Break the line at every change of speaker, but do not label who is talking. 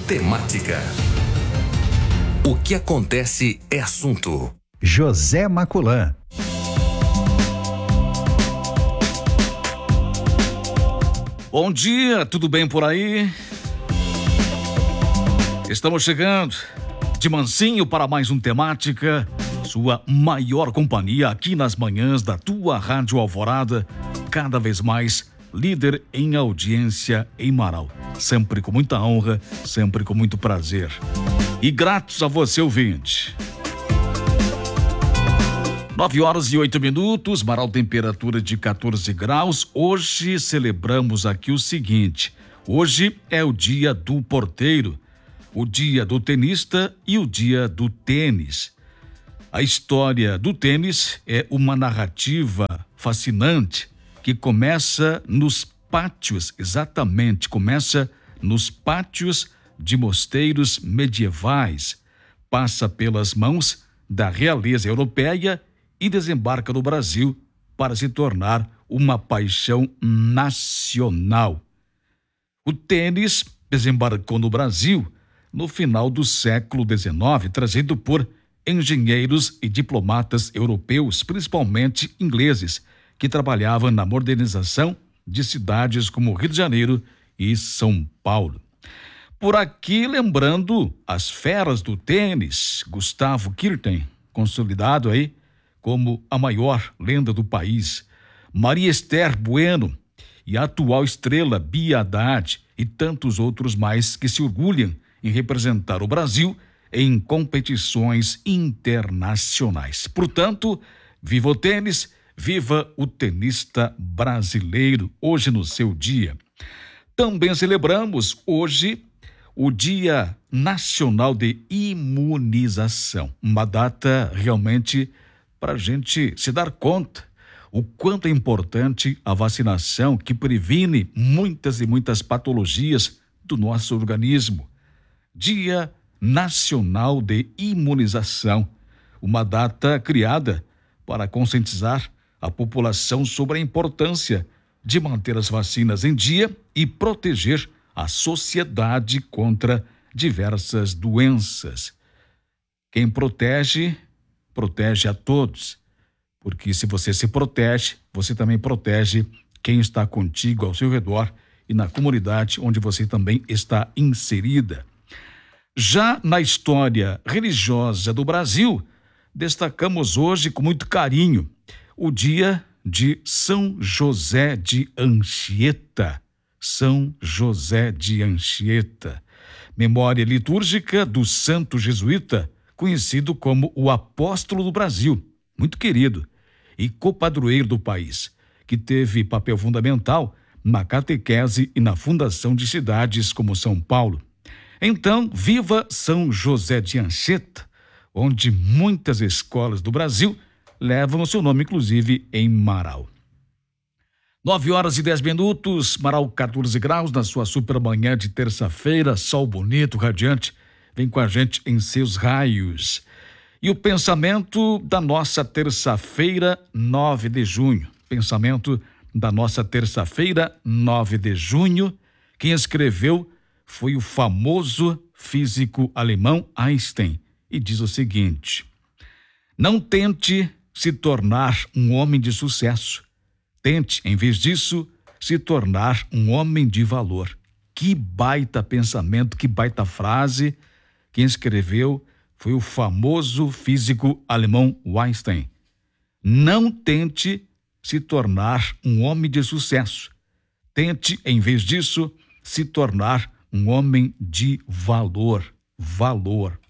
Temática. O que acontece é assunto.
José Maculã.
Bom dia, tudo bem por aí? Estamos chegando de mansinho para mais um Temática, sua maior companhia aqui nas manhãs da tua Rádio Alvorada, cada vez mais líder em audiência em Marau. Sempre com muita honra, sempre com muito prazer. E gratos a você, ouvinte. 9h08, Marau, temperatura de 14 graus. Hoje celebramos aqui o seguinte: hoje é o dia do porteiro, o dia do tenista e o dia do tênis. A história do tênis é uma narrativa fascinante que começa nos pátios, exatamente, começa nos pátios de mosteiros medievais, passa pelas mãos da realeza europeia e desembarca no Brasil para se tornar uma paixão nacional. O tênis desembarcou no Brasil no final do século XIX, trazido por engenheiros e diplomatas europeus, principalmente ingleses, que trabalhavam na modernização de cidades como Rio de Janeiro e São Paulo. Por aqui, lembrando as feras do tênis, Gustavo Kirten, consolidado aí como a maior lenda do país, Maria Esther Bueno e a atual estrela Bia Haddad e tantos outros mais que se orgulham em representar o Brasil em competições internacionais. Portanto, viva o tênis, viva o tenista brasileiro, hoje no seu dia. Também celebramos hoje o Dia Nacional de Imunização, uma data realmente para a gente se dar conta o quanto é importante a vacinação, que previne muitas e muitas patologias do nosso organismo. Dia Nacional de Imunização, uma data criada para conscientizar a população sobre a importância de manter as vacinas em dia e proteger a sociedade contra diversas doenças. Quem protege, protege a todos, porque se você se protege, você também protege quem está contigo ao seu redor e na comunidade onde você também está inserida. Já na história religiosa do Brasil, destacamos hoje com muito carinho o dia de São José de Anchieta. São José de Anchieta, memória litúrgica do santo jesuíta, conhecido como o apóstolo do Brasil, muito querido, e copadroeiro do país, que teve papel fundamental na catequese e na fundação de cidades como São Paulo. Então, viva São José de Anchieta, onde muitas escolas do Brasil levam o seu nome, inclusive em Marau. 9h10, Marau 14 graus, na sua super manhã de terça-feira, sol bonito, radiante, vem com a gente em seus raios. E o pensamento da nossa terça-feira, 9 de junho. Pensamento da nossa terça-feira, 9 de junho, quem escreveu foi o famoso físico alemão Einstein, e diz o seguinte: não tente se tornar um homem de sucesso. Tente, em vez disso, se tornar um homem de valor. Que baita pensamento, que baita frase. Quem escreveu foi o famoso físico alemão Einstein. Não tente se tornar um homem de sucesso. Tente, em vez disso, se tornar um homem de valor. Valor.